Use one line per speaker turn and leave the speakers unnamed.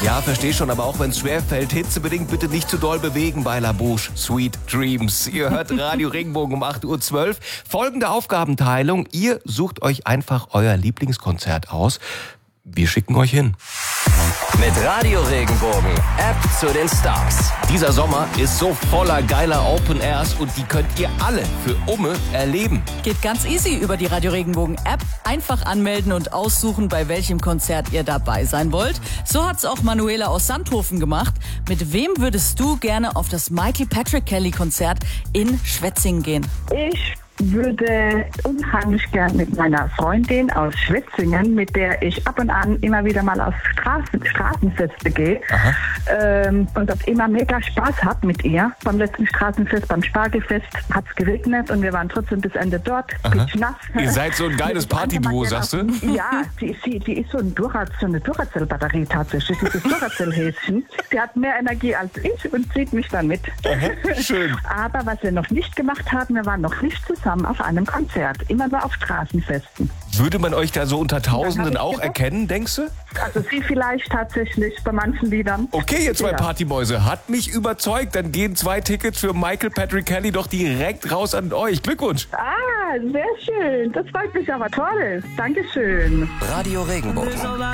Ja, versteh schon, aber auch wenn es schwerfällt, hitzebedingt bitte nicht zu doll bewegen bei La Bouche. Sweet Dreams. Ihr hört Radio Regenbogen um 8.12 Uhr. Folgende Aufgabenteilung. Ihr sucht euch einfach euer Lieblingskonzert aus. Wir schicken euch hin.
Mit Radio Regenbogen, App zu den Stars.
Dieser Sommer ist so voller geiler Open Airs und die könnt ihr alle für Umme erleben.
Geht ganz easy über die Radio Regenbogen App. Einfach anmelden und aussuchen, bei welchem Konzert ihr dabei sein wollt. So hat's auch Manuela aus Sandhofen gemacht. Mit wem würdest du gerne auf das Michael Patrick Kelly Konzert in Schwetzingen gehen?
Ich würde unheimlich gern mit meiner Freundin aus Schwetzingen, mit der ich ab und an immer wieder mal auf Straßenfeste gehe und dort immer mega Spaß habe mit ihr. Beim letzten Straßenfest, beim Spargelfest, hat es geregnet und wir waren trotzdem bis Ende dort, nass.
Ihr seid so ein geiles Partyduo, sagst du?
Ja, die ist so eine Duracell-Batterie tatsächlich, dieses Duracell-Häschen. Sie hat mehr Energie als ich und zieht mich dann mit.
Schön.
Aber was wir noch nicht gemacht haben, wir waren noch nicht zusammen auf einem Konzert, immer nur auf Straßenfesten.
Würde man euch da so unter Tausenden auch erkennen, denkst du?
Also sie vielleicht tatsächlich bei manchen Liedern.
Okay, ihr zwei Partymäuse, hat mich überzeugt. Dann gehen 2 Tickets für Michael Patrick Kelly doch direkt raus an euch. Glückwunsch.
Ah, sehr schön. Das freut mich aber toll. Dankeschön.
Radio Regenbogen.